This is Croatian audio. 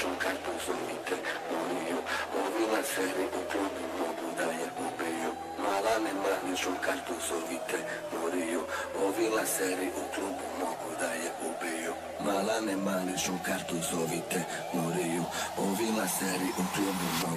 ličnu kartu zovite moriju. Ovi lanseri u klubu mogu da je ubiju. Mala nema ličnu kartu zovite moriju. Ovi lanseri u klubu mogu da je ubiju. Mala nema ličnu kartu zovite moriju. Ovi lanseri u klubu mogu